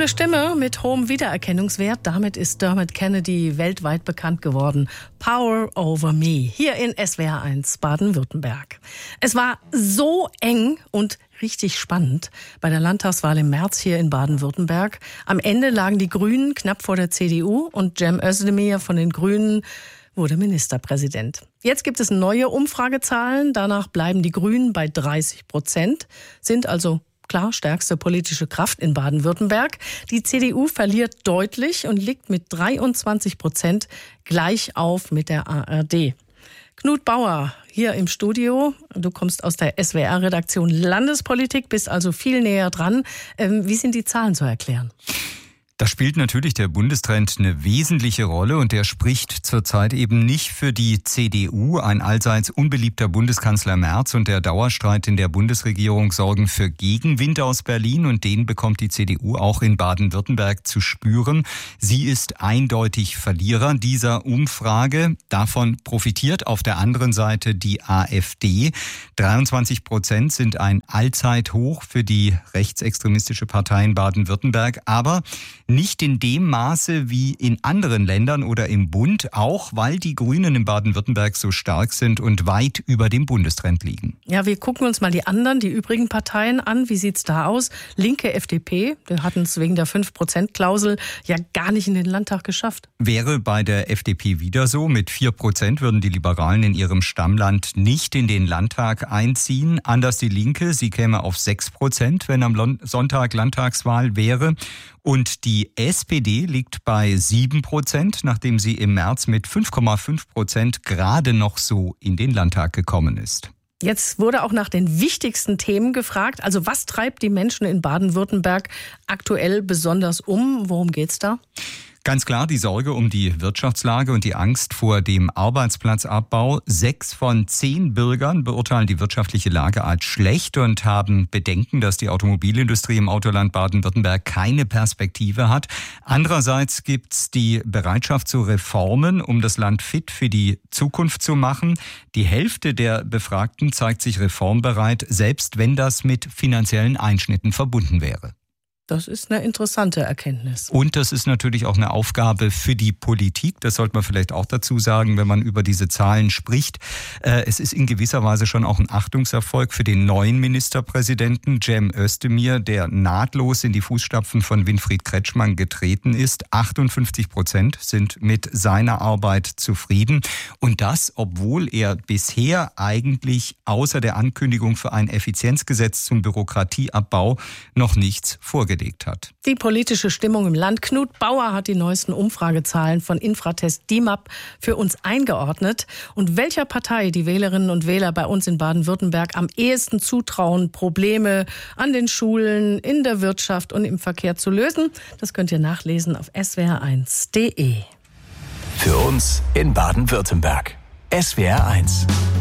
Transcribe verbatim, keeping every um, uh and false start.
Junge Stimme mit hohem Wiedererkennungswert. Damit ist Dermot Kennedy weltweit bekannt geworden. Power Over Me, hier in S W R eins Baden-Württemberg. Es war so eng und richtig spannend bei der Landtagswahl im März hier in Baden-Württemberg. Am Ende lagen die Grünen knapp vor der C D U und Cem Özdemir von den Grünen wurde Ministerpräsident. Jetzt gibt es neue Umfragezahlen. Danach bleiben die Grünen bei dreißig Prozent, sind also klar stärkste politische Kraft in Baden-Württemberg. Die C D U verliert deutlich und liegt mit dreiundzwanzig Prozent gleich auf mit der A R D. Knut Bauer hier im Studio. Du kommst aus der S W R-Redaktion Landespolitik, bist also viel näher dran. Ähm, wie sind die Zahlen zu erklären? Da spielt natürlich der Bundestrend eine wesentliche Rolle und der spricht zurzeit eben nicht für die C D U. Ein allseits unbeliebter Bundeskanzler Merz und der Dauerstreit in der Bundesregierung sorgen für Gegenwind aus Berlin und den bekommt die C D U auch in Baden-Württemberg zu spüren. Sie ist eindeutig Verlierer dieser Umfrage. Davon profitiert auf der anderen Seite die AfD. dreiundzwanzig Prozent sind ein Allzeithoch für die rechtsextremistische Partei in Baden-Württemberg, aber nicht in dem Maße wie in anderen Ländern oder im Bund, auch weil die Grünen in Baden-Württemberg so stark sind und weit über dem Bundestrend liegen. Ja, wir gucken uns mal die anderen, die übrigen Parteien an. Wie sieht's da aus? Linke F D P, die hatten es wegen der fünf Prozent Klausel ja gar nicht in den Landtag geschafft. Wäre bei der F D P wieder so. Mit vier Prozent würden die Liberalen in ihrem Stammland nicht in den Landtag einziehen. Anders die Linke, sie käme auf sechs Prozent, wenn am Sonntag Landtagswahl wäre. Und die S P D liegt bei sieben Prozent, nachdem sie im März mit fünf Komma fünf Prozent gerade noch so in den Landtag gekommen ist. Jetzt wurde auch nach den wichtigsten Themen gefragt. Also was treibt die Menschen in Baden-Württemberg aktuell besonders um? Worum geht's da? Ganz klar die Sorge um die Wirtschaftslage und die Angst vor dem Arbeitsplatzabbau. Sechs von zehn Bürgern beurteilen die wirtschaftliche Lage als schlecht und haben Bedenken, dass die Automobilindustrie im Autoland Baden-Württemberg keine Perspektive hat. Andererseits gibt es die Bereitschaft zu Reformen, um das Land fit für die Zukunft zu machen. Die Hälfte der Befragten zeigt sich reformbereit, selbst wenn das mit finanziellen Einschnitten verbunden wäre. Das ist eine interessante Erkenntnis. Und das ist natürlich auch eine Aufgabe für die Politik. Das sollte man vielleicht auch dazu sagen, wenn man über diese Zahlen spricht. Es ist in gewisser Weise schon auch ein Achtungserfolg für den neuen Ministerpräsidenten Cem Özdemir, der nahtlos in die Fußstapfen von Winfried Kretschmann getreten ist. achtundfünfzig Prozent sind mit seiner Arbeit zufrieden. Und das, obwohl er bisher eigentlich außer der Ankündigung für ein Effizienzgesetz zum Bürokratieabbau noch nichts vorgelegt hat. Die politische Stimmung im Land. Knut Bauer hat die neuesten Umfragezahlen von Infratest D I M A P für uns eingeordnet. Und welcher Partei die Wählerinnen und Wähler bei uns in Baden-Württemberg am ehesten zutrauen, Probleme an den Schulen, in der Wirtschaft und im Verkehr zu lösen, das könnt ihr nachlesen auf S W R eins punkt de. Für uns in Baden-Württemberg. S W R eins.